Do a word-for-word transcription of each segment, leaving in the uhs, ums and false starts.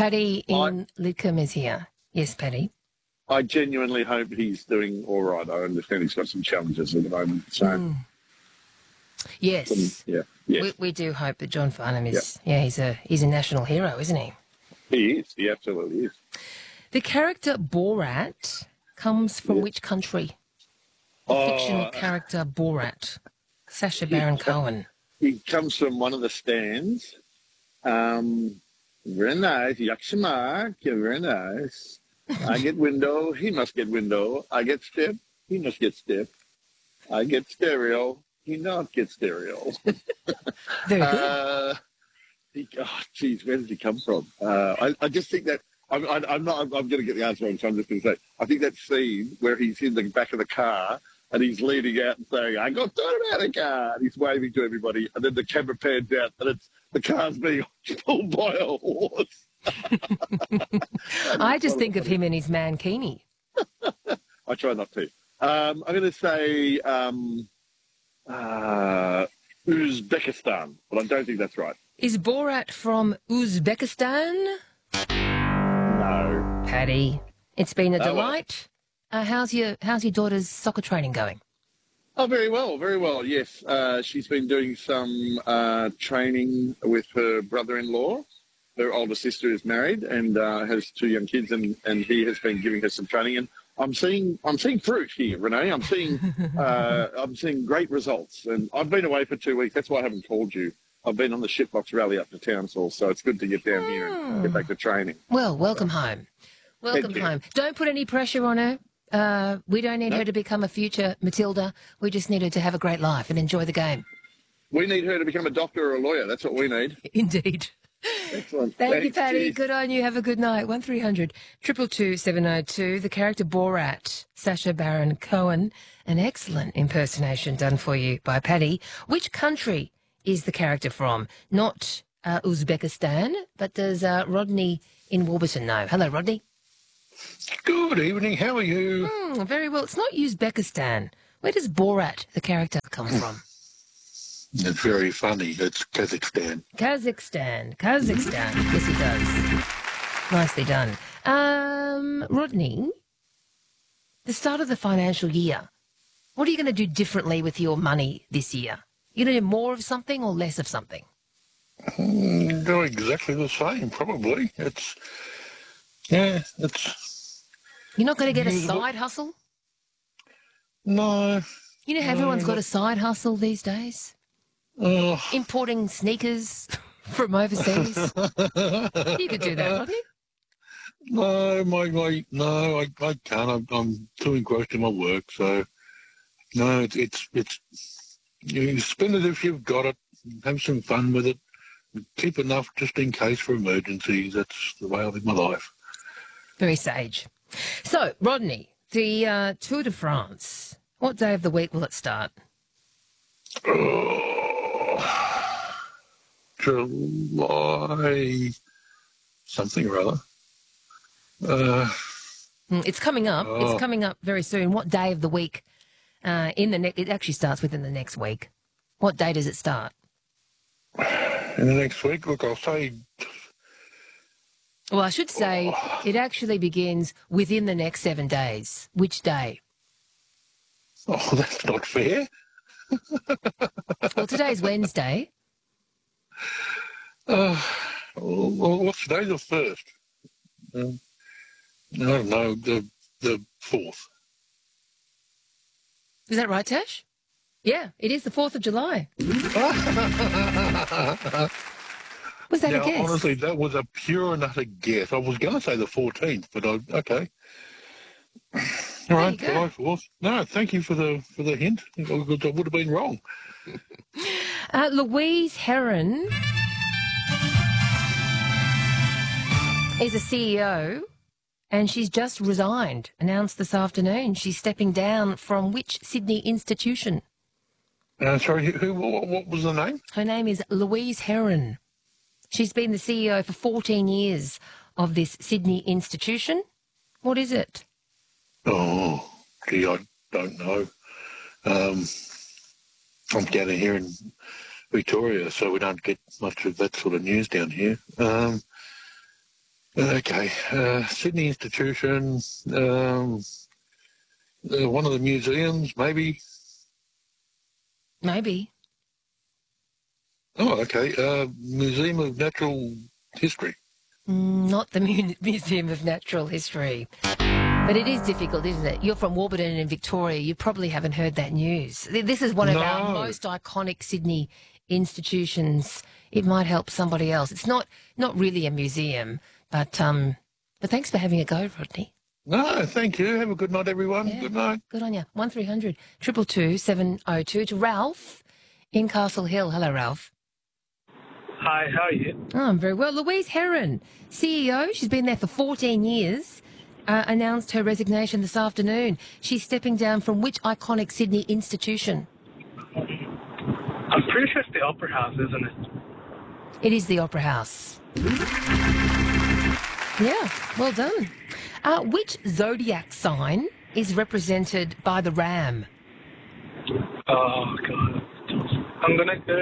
Paddy I, in Lidcombe is here. Yes, Paddy. I genuinely hope he's doing all right. I understand he's got some challenges at the moment. So, Mm. Yes. um, yeah, yes. We, we do hope that John Farnham is, yeah, he's a he's a national hero, isn't he? He is. He absolutely is. The character Borat comes from Yeah. which country? The Oh, fictional character Borat, Sacha Baron Cohen. He comes from one of the stands. Um, very nice. Yakshima, very nice. I get window, he must get window. I get step, he must get step. I get stereo, he not get stereo. Very good. Uh, he, oh, geez, where does he come from? Uh, I, I just think that, I'm, I, I'm not, I'm, I'm going to get the answer wrong, so I'm just going to say, I think that scene where he's in the back of the car and he's leaning out and saying, I got thrown out of the car, and he's waving to everybody, and then the camera pans out and it's the car's being pulled by a horse. I just think of him in his mankini. I try not to. Um, I'm going to say um, uh, Uzbekistan, but I don't think that's right. Is Borat from Uzbekistan? No. Paddy, it's been a Oh, well. delight. Uh, how's your How's your daughter's soccer training going? Oh, very well, very well, yes. Uh, she's been doing some uh, training with her brother-in-law. Her older sister is married and uh, has two young kids, and, and he has been giving her some training. And I'm seeing I'm seeing fruit here, Renee. I'm seeing uh, I'm seeing great results. And I've been away for two weeks. That's why I haven't called you. I've been on the Shitbox rally up to Townsville, so it's good to get down here and get back to training. Well, welcome home. Welcome Thank you. home. Don't put any pressure on her. Uh, we don't need No. her to become a future Matilda. We just need her to have a great life and enjoy the game. We need her to become a doctor or a lawyer. That's what we need. Indeed. Excellent. Thank Thanks, you, Paddy. cheers. Good on you. Have a good night. one three hundred two two two seven oh two. The character Borat, Sacha Baron Cohen. An excellent impersonation done for you by Paddy. Which country is the character from? Not uh, Uzbekistan, but does uh, Rodney in Warburton know? Hello, Rodney. Good evening, how are you? Hmm, very well. It's not Uzbekistan. Where does Borat, the character, come from? It's very funny. It's Kazakhstan. Kazakhstan. Kazakhstan. Yes, it does. Nicely done. Um, Rodney, the start of the financial year, what are you going to do differently with your money this year? You going to do more of something or less of something? Mm, do exactly the same, probably. It's, yeah, it's... You're not going to get a Yeah, look- side hustle? No. You know, No, everyone's got look- a side hustle these days. Oh. Importing sneakers from overseas. You could do that, Rodney. No, my, my, no, I, I can't. I'm, I'm too engrossed in my work, so... No, it's, it's, it's... You spend it if you've got it. Have some fun with it. Keep enough just in case for emergencies. That's the way I live my life. Very sage. So, Rodney, the uh, Tour de France, what day of the week will it start? Oh, July something or other. Uh, Mm, It's coming up. Oh. It's coming up very soon. What day of the week? Uh, in the ne- It actually starts within the next week. What day does it start? in the next week, look, I'll say, Well, I should say Oh. it actually begins within the next seven days. Which day? oh, that's not fair. Well, today's Wednesday. Uh, well, what's today? The first. Um, I don't know, the the fourth. Is that right, Tash? Yeah, it is the fourth of July. Was that Now, a guess? honestly, that was a pure and utter guess. I was going to say the fourteenth, but I okay. All right, you go. July fourth. No, thank you for the for the hint. I would have been wrong. Uh, Louise Heron is a C E O and she's just resigned, announced this afternoon. She's stepping down from which Sydney institution? Uh, sorry, who? who what, what was the name? Her name is Louise Heron. She's been the C E O for fourteen years of this Sydney institution. What is it? Oh, gee, I don't know. Um, I'm down here in Victoria, so we don't get much of that sort of news down here. Um, Okay, uh, Sydney Institution, um, uh, one of the museums, maybe. Maybe. Oh, okay, uh, Museum of Natural History. Mm, not the Mu- Museum of Natural History. But it is difficult, isn't it? You're from Warburton in Victoria. You probably haven't heard that news. Th- This is one of No. our most iconic Sydney institutions. It might help somebody else. It's not not really a museum, but um, but thanks for having a go, Rodney. No, thank you. Have a good night, everyone. Yeah. Good night. Good on you. One three hundred triple two seven oh two to Ralph in Castle Hill. Hello, Ralph. Hi, how are you? Oh, I'm very well. Louise Heron, C E O, she's been there for fourteen years, uh, announced her resignation this afternoon. She's stepping down from which iconic Sydney institution? I'm pretty sure it's the Opera House, isn't it? It is the Opera House. Yeah, well done. Uh, which zodiac sign is represented by the ram? Oh, God. I'm going to go...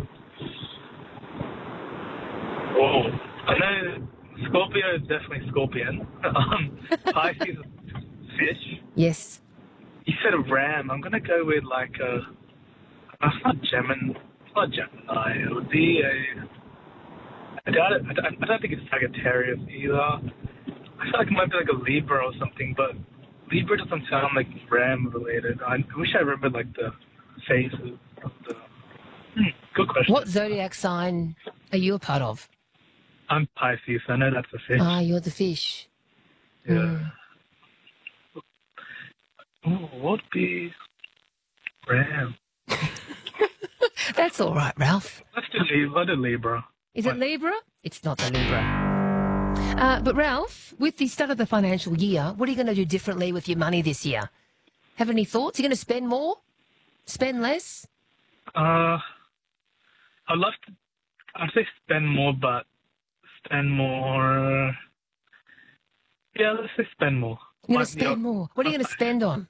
Oh, I know Scorpio is definitely scorpion. um, Pisces is fish. Yes. You said a ram. I'm going to go with, like, a... It's not Gemini. It's not Gemini. It would be a... I doubt it. I don't, I don't think it's Sagittarius either. I feel like it might be like a Libra or something, but Libra doesn't sound like ram related. I wish I remembered like the phases of the. Hmm, good question. What zodiac sign are you a part of? I'm Pisces. I know that's a fish. Ah, you're the fish. Yeah. Ooh, what would be ram? That's all right, Ralph. Let's do Libra. Let's do Libra. Is it Libra? It's not the Libra. Uh, but Ralph, with the start of the financial year, what are you going to do differently with your money this year? Have any thoughts? Are you going to spend more? Spend less? Uh, I'd love to. I'd say spend more, but spend more. Yeah, let's say spend more. You're going Like, to spend you know, more. What are you going to spend on?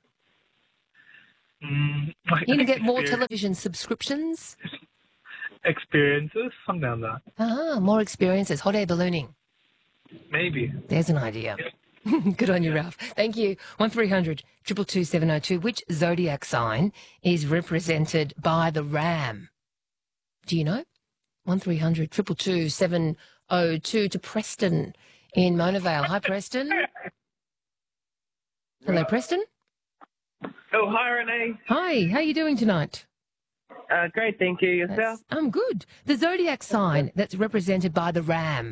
Mm, like, You're going to get more experience- television subscriptions? experiences, something like that. Ah, more experiences. Hot air ballooning. Maybe. There's an idea. Good on you, Ralph. Thank you. one three hundred two two two seven oh two. Which zodiac sign is represented by the ram? Do you know? one three hundred two two two seven oh two to Preston in Mona Vale. Hi, Preston. Hello, Preston. Oh, hi, Renee. Hi, how are you doing tonight? Uh, great, thank you. Yourself? That's- I'm good. The zodiac sign that's represented by the ram.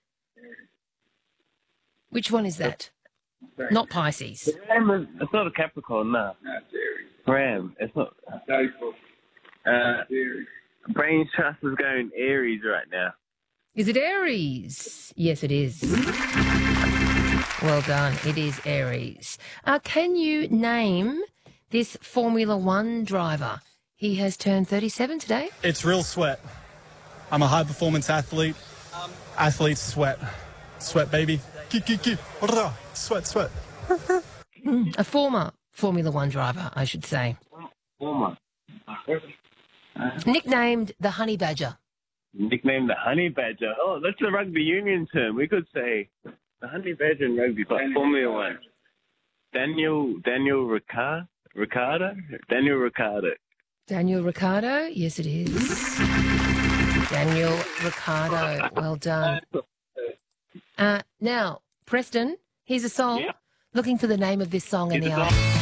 Which one is that? Not Pisces. Ram is, it's not a Capricorn, no. Ram, it's not. Uh, Brain Trust is going Aries right now. Is it Aries? Yes, it is. Well done. It is Aries. Uh, can you name this Formula One driver? He has turned thirty-seven today. It's real sweat. I'm a high performance athlete. Athletes sweat. Sweat, baby. Keep, keep, keep. Sweat, sweat. A former Formula One driver, I should say. Former. Nicknamed the Honey Badger. Nicknamed the Honey Badger. Oh, that's a rugby union term. We could say the Honey Badger in rugby, but Formula One. Daniel, Daniel Ricciardo? Ricciardo? Daniel Ricciardo. Daniel Ricciardo? Yes, it is. Daniel Ricciardo. Well done. Uh, now, Preston, here's a song. Yeah. Looking for the name of this song and Here's the the artist.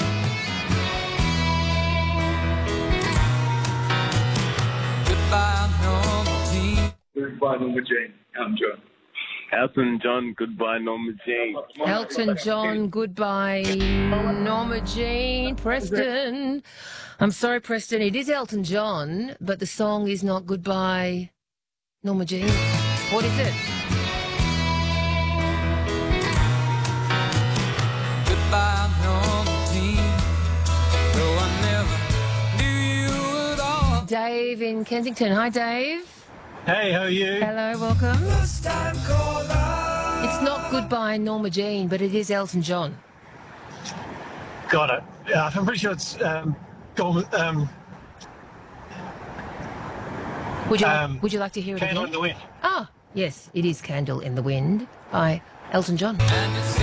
Goodbye, Norma Jean. I'm John. Elton John, Goodbye, Norma Jean. Elton John, Goodbye, Norma Jean, Preston. I'm sorry, Preston, it is Elton John, but the song is not Goodbye, Norma Jean. What is it? Goodbye, Norma Jean. Though I never knew you at all. Dave in Kensington. Hi, Dave. Hey, how are you? Hello, welcome. First time caller. It's not Goodbye, Norma Jean, but it is Elton John. Got it. Yeah, I'm pretty sure it's um, gone, um, Would you, Um, would you like to hear it Candle in again? the Wind. Ah, Yes, it is Candle in the Wind by Elton John. And it